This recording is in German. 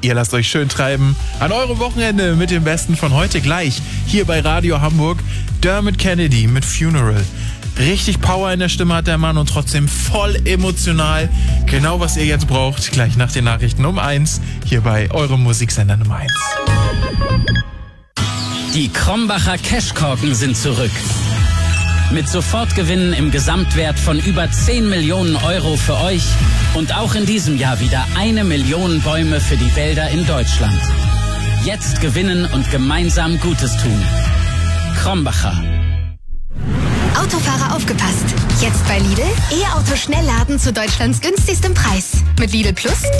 Ihr lasst euch schön treiben an eurem Wochenende mit dem Besten von heute gleich. Hier bei Radio Hamburg. Dermot Kennedy mit Funeral. Richtig Power in der Stimme hat der Mann und trotzdem voll emotional. Genau, was ihr jetzt braucht. Gleich nach den Nachrichten um 1. Hier bei eurem Musiksender Nummer 1. Die Krombacher Cashkorken sind zurück. Mit Sofortgewinnen im Gesamtwert von über 10 Millionen Euro für euch und auch in diesem Jahr wieder 1 Million Bäume für die Wälder in Deutschland. Jetzt gewinnen und gemeinsam Gutes tun. Krombacher. Autofahrer aufgepasst. Jetzt bei Lidl. E-Auto Schnellladen zu Deutschlands günstigstem Preis. Mit Lidl Plus